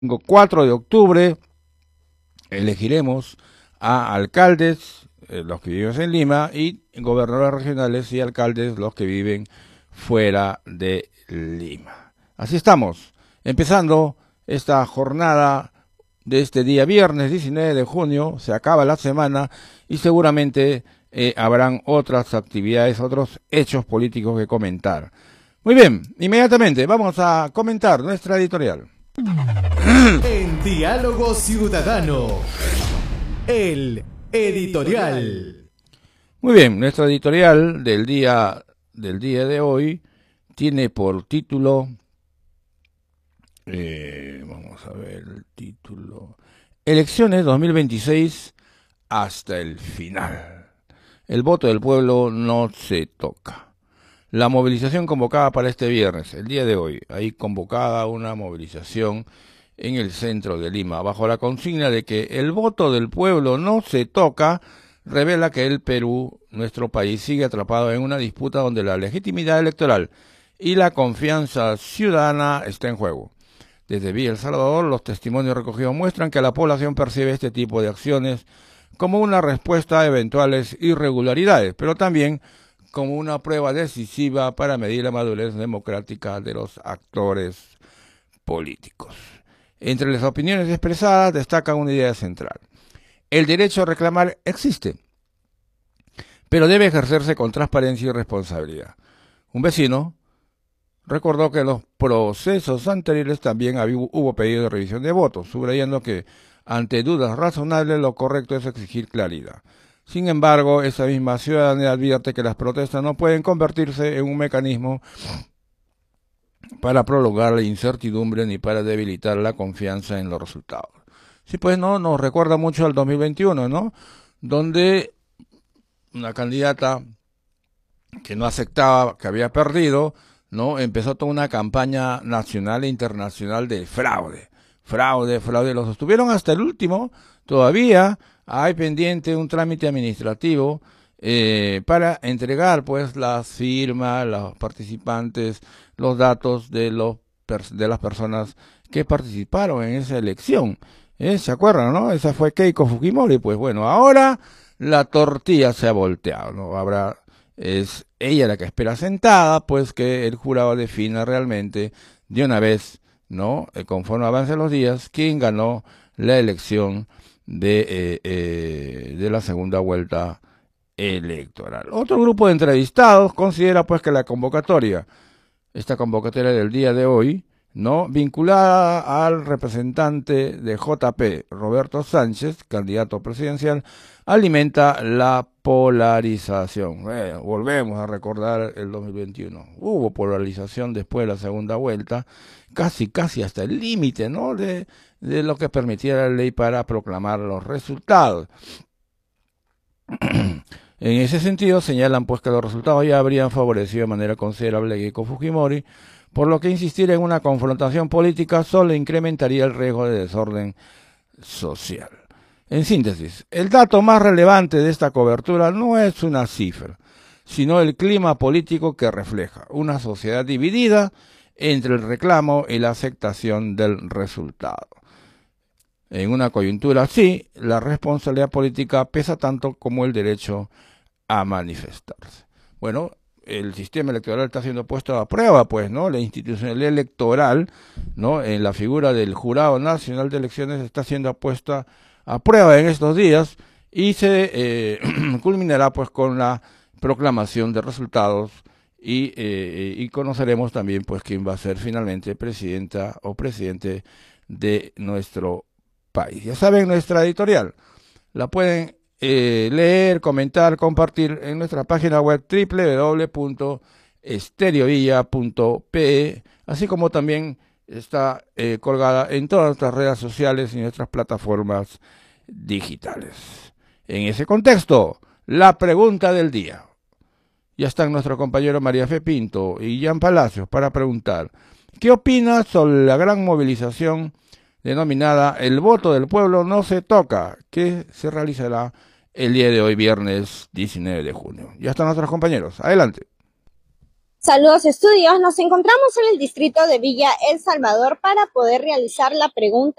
4 de octubre elegiremos a alcaldes, los que viven en Lima, y gobernadores regionales y alcaldes, los que viven fuera de Lima. Así estamos, empezando esta jornada de este día viernes 19 de junio, se acaba la semana y seguramente habrán otras actividades, otros hechos políticos que comentar. Muy bien, inmediatamente vamos a comentar nuestra editorial. En Diálogo Ciudadano, el editorial. Muy bien, nuestra editorial del día de hoy tiene por título, vamos a ver el título, Elecciones 2026 hasta el final. El voto del pueblo no se toca. La movilización convocada para este viernes, el día de hoy, hay convocada una movilización en el centro de Lima, bajo la consigna de que el voto del pueblo no se toca, revela que el Perú, nuestro país, sigue atrapado en una disputa donde la legitimidad electoral y la confianza ciudadana está en juego. Desde Villa El Salvador, los testimonios recogidos muestran que la población percibe este tipo de acciones como una respuesta a eventuales irregularidades, pero también como una prueba decisiva para medir la madurez democrática de los actores políticos. Entre las opiniones expresadas destaca una idea central. El derecho a reclamar existe, pero debe ejercerse con transparencia y responsabilidad. Un vecino recordó que en los procesos anteriores también hubo pedido de revisión de votos, subrayando que ante dudas razonables lo correcto es exigir claridad. Sin embargo, esa misma ciudadanía advierte que las protestas no pueden convertirse en un mecanismo para prolongar la incertidumbre ni para debilitar la confianza en los resultados. Sí, pues no, nos recuerda mucho al 2021, ¿no? Donde una candidata que no aceptaba que había perdido, ¿no? Empezó toda una campaña nacional e internacional de fraude. Fraude, los sostuvieron hasta el último. Todavía hay pendiente un trámite administrativo para entregar pues las firmas, los participantes, los datos de las personas que participaron en esa elección. ¿Se acuerdan, no? Esa fue Keiko Fujimori. Pues bueno, ahora la tortilla se ha volteado, ¿no? Es ella la que espera sentada, pues que el jurado defina realmente de una vez, ¿no? Conforme avancen los días, quién ganó la elección de la segunda vuelta electoral. Otro grupo de entrevistados considera pues que esta convocatoria del día de hoy, ¿no? Vinculada al representante de JP, Roberto Sánchez, candidato presidencial, alimenta la polarización. Volvemos a recordar el 2021. Hubo polarización después de la segunda vuelta, casi hasta el límite, ¿no? de lo que permitiera la ley para proclamar los resultados. En ese sentido, señalan pues que los resultados ya habrían favorecido de manera considerable a Keiko Fujimori, por lo que insistir en una confrontación política solo incrementaría el riesgo de desorden social. En síntesis, el dato más relevante de esta cobertura no es una cifra, sino el clima político que refleja una sociedad dividida entre el reclamo y la aceptación del resultado. En una coyuntura así, la responsabilidad política pesa tanto como el derecho a manifestarse. Bueno, el sistema electoral está siendo puesto a prueba, pues, ¿no? La institucionalidad electoral, ¿no? En la figura del Jurado Nacional de Elecciones está siendo puesta a prueba en estos días y se culminará, pues, con la proclamación de resultados y conoceremos también, pues, quién va a ser finalmente presidenta o presidente de nuestro país. Ya saben, nuestra editorial la pueden leer, comentar, compartir en nuestra página web www.estereovilla.pe, así como también está colgada en todas nuestras redes sociales y nuestras plataformas digitales. En ese contexto, la pregunta del día. Ya están nuestros compañeros María Fe Pinto y Jan Palacios para preguntar: ¿qué opinas sobre la gran movilización denominada El voto del pueblo no se toca, que se realizará el día de hoy, viernes 19 de junio? Ya están nuestros compañeros. Adelante. Saludos estudios, nos encontramos en el distrito de Villa El Salvador para poder realizar la pregunta